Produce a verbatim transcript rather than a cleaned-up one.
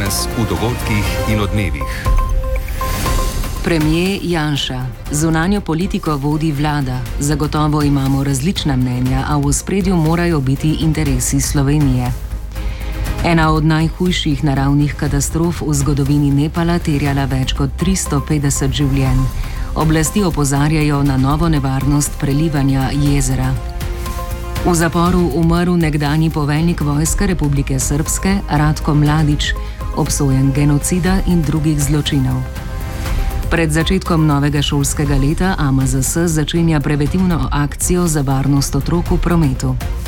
danes v dogodkih in odmevih. Premijer Janša. Zunanjo politiko vodi vlada. Zagotovo imamo različna mnenja, a v ospredju morajo biti interesi Slovenije. Ena od najhujših naravnih katastrof v zgodovini Nepala terjala več kot tristo petdeset življenj. Oblasti opozarjajo na novo nevarnost prelivanja jezera. V zaporu umrl nekdanji poveljnik Vojske Republike Srpske Ratko Mladić, obsojen genocida in drugih zločinov. Pred začetkom novega šolskega leta A M Z S začenja preventivno akcijo za varnost otrok v prometu.